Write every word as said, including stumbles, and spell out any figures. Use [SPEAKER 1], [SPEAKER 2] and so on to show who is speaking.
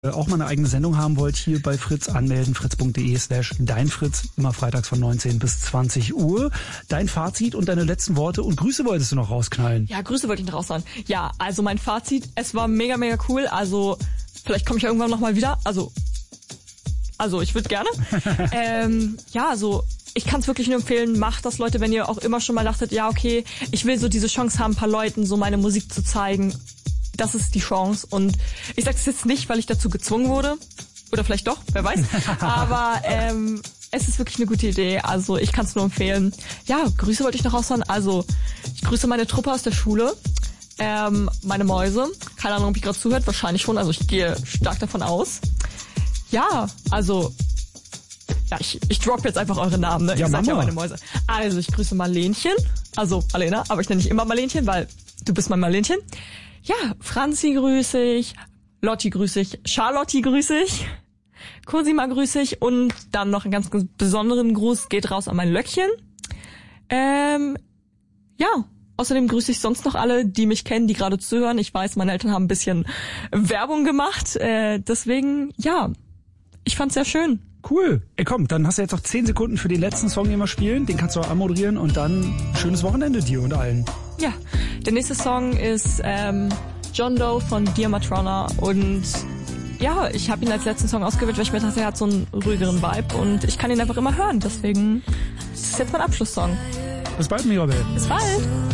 [SPEAKER 1] auch mal eine eigene Sendung haben wollt, hier bei Fritz anmelden, fritz.de slash deinfritz, immer freitags von neunzehn bis zwanzig Uhr. Dein Fazit und deine letzten Worte und Grüße wolltest du noch rausknallen.
[SPEAKER 2] Ja, Grüße wollte ich noch raushauen. Ja, also mein Fazit, es war mega, mega cool. Also vielleicht komme ich ja irgendwann nochmal wieder. Also, also ich würde gerne. ähm, ja, also ich kann es wirklich nur empfehlen, macht das, Leute, wenn ihr auch immer schon mal dachtet, ja, okay, ich will so diese Chance haben, ein paar Leuten so meine Musik zu zeigen. Das ist die Chance und ich sage das jetzt nicht, weil ich dazu gezwungen wurde oder vielleicht doch, wer weiß, aber ähm, es ist wirklich eine gute Idee, also ich kann es nur empfehlen. Ja, Grüße wollte ich noch raushauen, also ich grüße meine Truppe aus der Schule, ähm, meine Mäuse, keine Ahnung, ob ihr gerade zuhört, wahrscheinlich schon, also ich gehe stark davon aus. Ja, also ja, ich, ich drop jetzt einfach eure Namen, ne?
[SPEAKER 1] Ja,
[SPEAKER 2] ihr seid ja
[SPEAKER 1] Mama.
[SPEAKER 2] meine Mäuse. Also ich grüße Marlenchen, also Alena, aber ich nenne dich immer Marlenchen, weil du bist mein Marlenchen. Ja, Franzi grüße ich, Lotti grüße ich, Charlotti grüße ich, Cosima grüße ich und dann noch einen ganz, ganz besonderen Gruß geht raus an mein Löckchen. Ähm, ja, außerdem grüße ich sonst noch alle, die mich kennen, die gerade zuhören. Ich weiß, meine Eltern haben ein bisschen Werbung gemacht, äh, deswegen, ja, ich fand's sehr schön.
[SPEAKER 1] Cool. Ey, komm, dann hast du jetzt noch zehn Sekunden für den letzten Song, den wir spielen. Den kannst du auch anmoderieren und dann schönes Wochenende dir und allen.
[SPEAKER 2] Ja, der nächste Song ist ähm, John Doe von Dear Matrona und ja, ich habe ihn als letzten Song ausgewählt, weil ich mir dachte, er hat so einen ruhigeren Vibe und ich kann ihn einfach immer hören. Deswegen ist es jetzt mein Abschlusssong.
[SPEAKER 1] Bis bald, Mirabel.
[SPEAKER 2] Bis bald.